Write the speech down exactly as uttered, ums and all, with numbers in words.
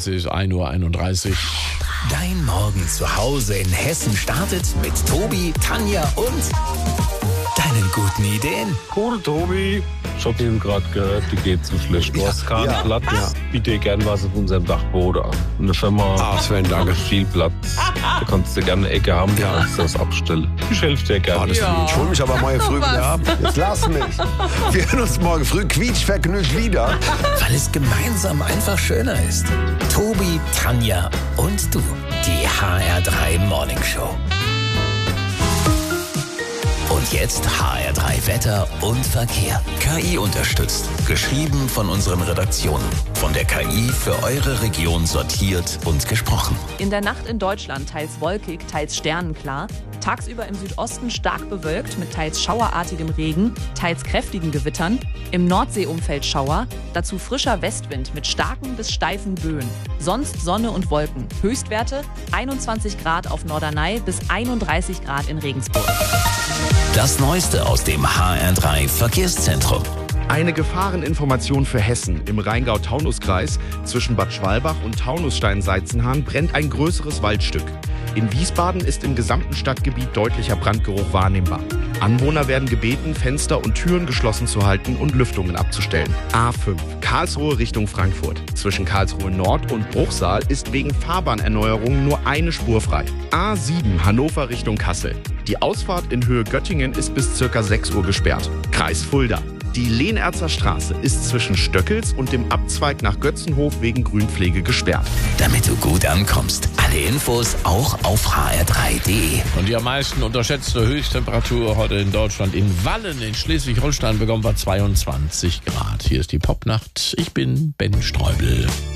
Es ist ein Uhr einunddreißig. Dein Morgen zu Hause in Hessen startet mit Tobi, Tanja und deinen guten Ideen. Cool, Tobi. Ich hab eben gerade gehört, die geht zu schlecht. Du hast keinen ja, Platz. ja. Biete gern was auf unserem Dachboden an. Eine Firma Ah, Sven, danke. hat viel Platz. Da kannst du gerne eine Ecke haben, Ja. ja. kannst du das abstellen. Ich helfe dir gerne. Ah, das Ja. Ich hol mich aber morgen früh wieder ab. Jetzt lass mich. Wir hören uns morgen früh quietschvergnügt wieder. Weil es gemeinsam einfach schöner ist. Tobi, Tanja und du. Die H R drei Morning Show. Und jetzt H R drei Wetter und Verkehr. K I unterstützt. Geschrieben von unseren Redaktionen. Von der K I für eure Region sortiert und gesprochen. In der Nacht in Deutschland teils wolkig, teils sternenklar. Tagsüber im Südosten stark bewölkt mit teils schauerartigem Regen, teils kräftigen Gewittern. Im Nordseeumfeld Schauer, dazu frischer Westwind mit starken bis steifen Böen. Sonst Sonne und Wolken. Höchstwerte einundzwanzig Grad auf Norderney bis einunddreißig Grad in Regensburg. Das Neueste aus dem H R drei Verkehrszentrum. Eine Gefahreninformation für Hessen. Im Rheingau-Taunus-Kreis zwischen Bad Schwalbach und Taunusstein-Seizenhahn brennt ein größeres Waldstück. In Wiesbaden ist im gesamten Stadtgebiet deutlicher Brandgeruch wahrnehmbar. Anwohner werden gebeten, Fenster und Türen geschlossen zu halten und Lüftungen abzustellen. A fünf, Karlsruhe Richtung Frankfurt. Zwischen Karlsruhe Nord und Bruchsal ist wegen Fahrbahnerneuerung nur eine Spur frei. A sieben, Hannover Richtung Kassel. Die Ausfahrt in Höhe Göttingen ist bis ca. sechs Uhr gesperrt. Kreis Fulda. Die Lehnerzer Straße ist zwischen Stöckels und dem Abzweig nach Götzenhof wegen Grünpflege gesperrt. Damit du gut ankommst. Alle Infos auch auf h r drei punkt d e. Und die am meisten unterschätzte Höchsttemperatur heute in Deutschland in Wallen in Schleswig-Holstein bekommen wir zweiundzwanzig Grad. Hier ist die Popnacht. Ich bin Ben Streubel.